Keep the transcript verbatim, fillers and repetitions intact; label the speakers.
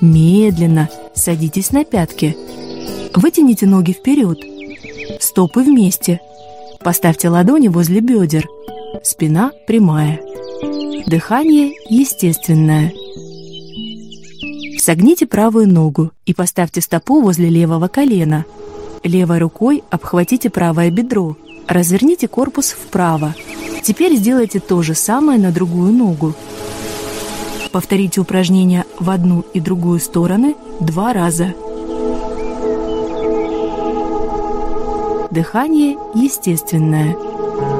Speaker 1: Медленно садитесь на пятки. Вытяните ноги вперед. Стопы вместе. Поставьте ладони возле бедер. Спина прямая. Дыхание естественное. Согните правую ногу и поставьте стопу возле левого колена. Левой рукой обхватите правое бедро. Разверните корпус вправо. Теперь сделайте то же самое на другую ногу. Повторите упражнение в одну и другую стороны два раза. Дыхание естественное.